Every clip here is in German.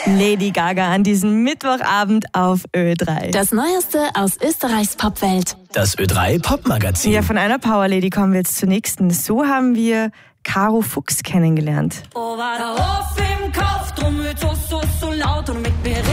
Lady Gaga an diesem Mittwochabend auf Ö3. Das Neueste aus Österreichs Popwelt. Das Ö3 Popmagazin. Ja, von einer Powerlady kommen wir jetzt zur nächsten. So haben wir Caro Fuchs kennengelernt. Oh, war der Hof im Kopf, drum wird so laut und mit mir redet.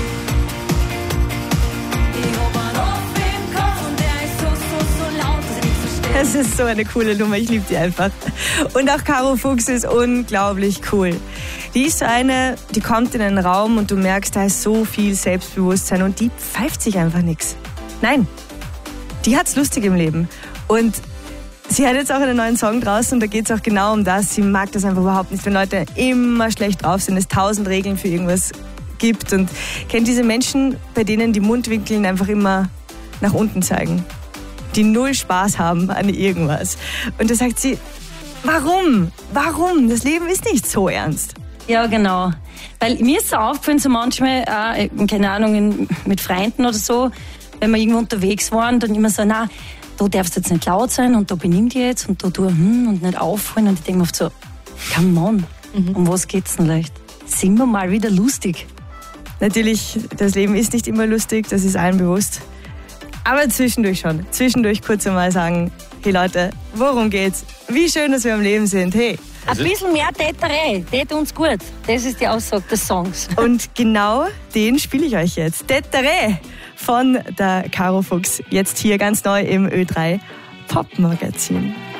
Ich hab einen Hof im Kopf und der ist so laut, dass ich nicht verstehe. Es ist so eine coole Nummer, ich liebe die einfach. Und auch Caro Fuchs ist unglaublich cool. Die ist so eine, die kommt in einen Raum und du merkst, da ist so viel Selbstbewusstsein und die pfeift sich einfach nichts. Nein, die hat's lustig im Leben. Und sie hat jetzt auch einen neuen Song draußen und da geht es auch genau um das. Sie mag das einfach überhaupt nicht, wenn Leute immer schlecht drauf sind, es 1000 Regeln für irgendwas gibt und kennt diese Menschen, bei denen die Mundwinkeln einfach immer nach unten zeigen, die null Spaß haben an irgendwas. Und da sagt sie, warum? Warum? Das Leben ist nicht so ernst. Ja, genau. Weil mir ist so aufgefallen, so manchmal, keine Ahnung, mit Freunden oder so, wenn wir irgendwo unterwegs waren, dann immer so, na, du darfst jetzt nicht laut sein und da benimm dich jetzt und da tu und nicht auffallen. Und ich denke mir oft so, come on, um was geht's denn leicht? Sind wir mal wieder lustig? Natürlich, das Leben ist nicht immer lustig, das ist allen bewusst. Aber zwischendurch schon. Zwischendurch kurz einmal sagen, hey Leute, worum geht's? Wie schön, dass wir am Leben sind, hey. Ein bisschen mehr Täterei, tät uns gut. Das ist die Aussage des Songs. Und genau den spiele ich euch jetzt. Täterei von der Caro Fuchs. Jetzt hier ganz neu im Ö3 Popmagazin.